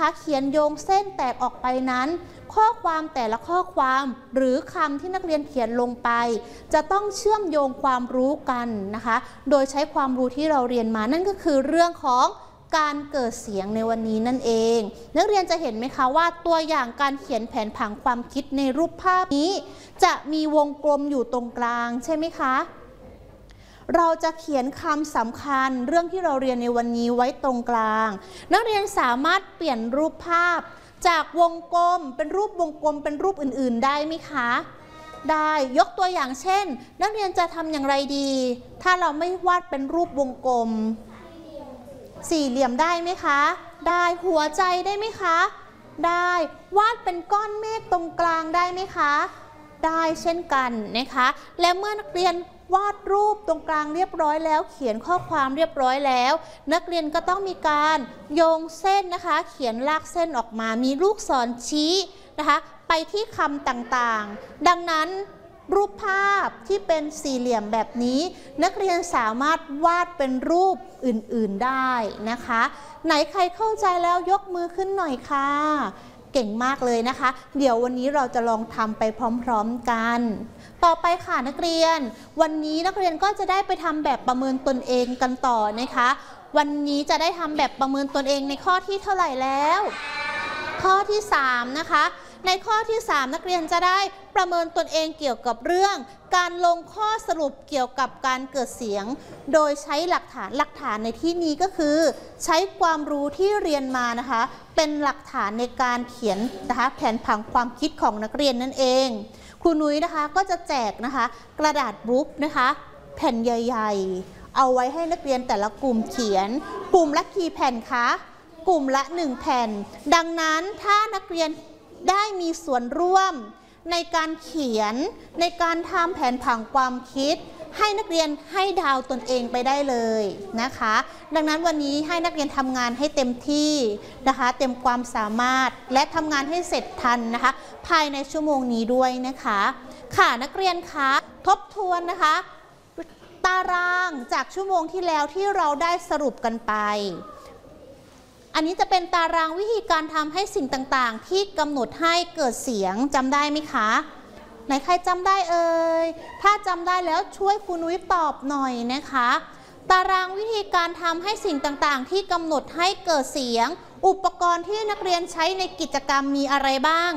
นะคะเขียนโยงเส้นแตกออกไปนั้นข้อความแต่ละข้อความหรือคำที่นักเรียนเขียนลงไปจะต้องเชื่อมโยงความรู้กันนะคะโดยใช้ความรู้ที่เราเรียนมานั่นก็คือเรื่องของการเกิดเสียงในวันนี้นั่นเองนักเรียนจะเห็นไหมคะว่าตัวอย่างการเขียนแผนผังความคิดในรูปภาพนี้จะมีวงกลมอยู่ตรงกลางใช่ไหมคะเราจะเขียนคำสำคัญเรื่องที่เราเรียนในวันนี้ไว้ตรงกลางนักเรียนสามารถเปลี่ยนรูปภาพจากวงกลมเป็นรูปวงกลมเป็นรูปอื่นๆได้ไหมคะได้ยกตัวอย่างเช่นนักเรียนจะทำอย่างไรดีถ้าเราไม่วาดเป็นรูปวงกลมสี่เหลี่ยมได้ไหมคะได้หัวใจได้ไหมคะได้วาดเป็นก้อนเมฆตรงกลางได้ไหมคะได้เช่นกันนะคะและเมื่อนักเรียนวาดรูปตรงกลางเรียบร้อยแล้วเขียนข้อความเรียบร้อยแล้วนักเรียนก็ต้องมีการโยงเส้นนะคะเขียนลากเส้นออกมามีลูกศรชี้นะคะไปที่คำต่างๆดังนั้นรูปภาพที่เป็นสี่เหลี่ยมแบบนี้นักเรียนสามารถวาดเป็นรูปอื่นๆได้นะคะไหนใครเข้าใจแล้วยกมือขึ้นหน่อยค่ะเก่งมากเลยนะคะเดี๋ยววันนี้เราจะลองทำไปพร้อมๆกันต่อไปค่ะนักเรียนวันนี้นักเรียนก็จะได้ไปทำแบบประเมินตนเองกันต่อนะคะวันนี้จะได้ทำแบบประเมินตนเองในข้อที่เท่าไหร่แล้วข้อที่3นะคะในข้อที่3นักเรียนจะได้ประเมินตนเองเกี่ยวกับเรื่องการลงข้อสรุปเกี่ยวกับการเกิดเสียงโดยใช้หลักฐานในที่นี้ก็คือใช้ความรู้ที่เรียนมานะคะเป็นหลักฐานในการเขียนนะคะแผนผังความคิดของนักเรียนนั่นเองครูนุ้ยนะคะก็จะแจกนะคะกระดาษบุ๊กนะคะแผ่นใหญ่ๆเอาไว้ให้นักเรียนแต่ละกลุ่มเขียนกลุ่มละกี่แผ่นคะกลุ่มละ1แผ่นดังนั้นถ้านักเรียนได้มีส่วนร่วมในการเขียนในการทำแผนผังความคิดให้นักเรียนให้ดาวตนเองไปได้เลยนะคะดังนั้นวันนี้ให้นักเรียนทำงานให้เต็มที่นะคะเต็มความสามารถและทำงานให้เสร็จทันนะคะภายในชั่วโมงนี้ด้วยนะคะค่ะนักเรียนคะทบทวนนะคะตารางจากชั่วโมงที่แล้วที่เราได้สรุปกันไปอันนี้จะเป็นตารางวิธีการทำให้สิ่งต่างๆที่กำหนดให้เกิดเสียงจำได้ไหมคะไหนใครจำได้เอ่ยถ้าจำได้แล้วช่วยครูนุ้ยตอบหน่อยนะคะตารางวิธีการทำให้สิ่งต่างๆที่กำหนดให้เกิดเสียงอุปกรณ์ที่นักเรียนใช้ในกิจกรรมมีอะไรบ้าง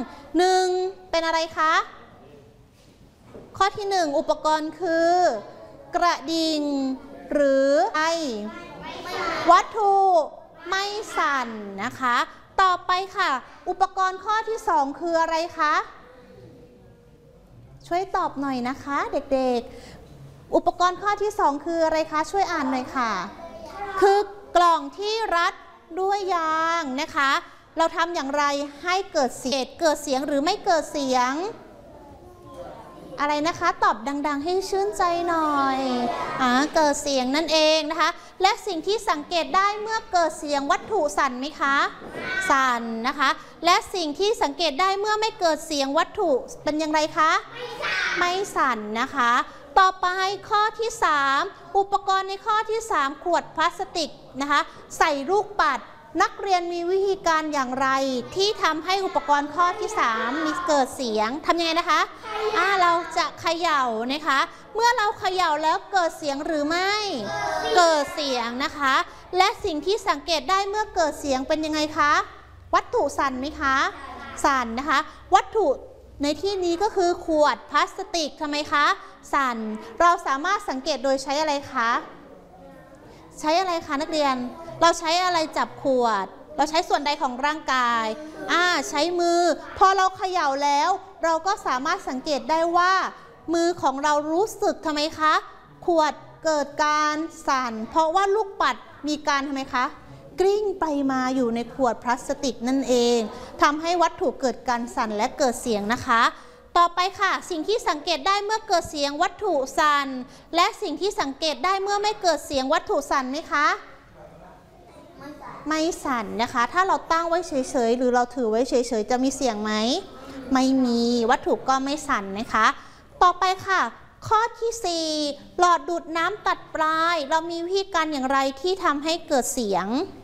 1เป็นอะไรคะข้อที่1อุปกรณ์คือกระดิ่งหรือวัตถุไม่สั่นนะคะต่อไปค่ะอุปกรณ์ข้อที่2คืออะไรคะช่วยตอบหน่อยนะคะเด็กๆอุปกรณ์ข้อที่2คืออะไรคะช่วยอ่านหน่อยค่ะคือกล่องที่รัดด้วยยางนะคะเราทำอย่างไรให้เกิดเสียงหรือไม่เกิดเสียงอะไรนะคะตอบดังๆให้ชื่นใจหน่อยเกิดเสียงนั่นเองนะคะและสิ่งที่สังเกตได้เมื่อเกิดเสียงวัตถุสั่นไหมคะสั่นนะคะและสิ่งที่สังเกตได้เมื่อไม่เกิดเสียงวัตถุเป็นอย่างไรคะไม่สั่นนะคะต่อไปข้อที่3อุปกรณ์ในข้อที่3ขวดพลาสติกนะคะใส่ลูกปัดนักเรียนมีวิธีการอย่างไรที่ทำให้อุปกรณ์ข้อที่3มีเกิดเสียงทำยังไงนะคะเราจะเขย่านะคะเมื่อเราเขย่าแล้วเกิดเสียงหรือไม่เกิดเสียงนะคะและสิ่งที่สังเกตได้เมื่อเกิดเสียงเป็นยังไงคะวัตถุสั่นไหมคะสั่นนะคะวัตถุในที่นี้ก็คือขวดพลาสติกทำไมคะสั่นเราสามารถสังเกตโดยใช้อะไรคะใช้อะไรคะนักเรียนเราใช้อะไรจับขวดเราใช้ส่วนใดของร่างกายใช้มือพอเราเขย่าแล้วเราก็สามารถสังเกตได้ว่ามือของเรารู้สึกทำไมคะขวดเกิดการสั่นเพราะว่าลูกปัดมีการทำไมคะกลิ้งไปมาอยู่ในขวดพลาสติกนั่นเองทำให้วัตถุเกิดการสั่นและเกิดเสียงนะคะต่อไปค่ะสิ่งที่สังเกตได้เมื่อเกิดเสียงวัตถุสั่นและสิ่งที่สังเกตได้เมื่อไม่เกิดเสียงวัตถุสั่นไหมคะไม่สั่นนะคะถ้าเราตั้งไว้เฉยๆหรือเราถือไว้เฉยๆจะมีเสียงไหมไม่มีวัตถุก็ไม่สั่นนะคะต่อไปค่ะข้อที่4หลอดดูดน้ำตัดปลายเรามีวิธีการอย่างไรที่ทำให้เกิดเสียง